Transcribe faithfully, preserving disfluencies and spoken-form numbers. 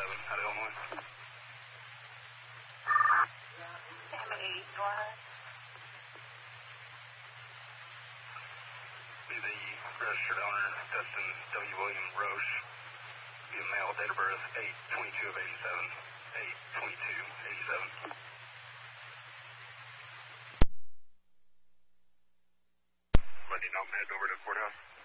eighty-seven out of Illinois. Family Drive. Be the registered owner, Dustin W. William Roche. Be a male, date of birth eight twenty-two of eighty-seven. eight twenty-two eighty-seven. Letting know I'm heading over to the courthouse.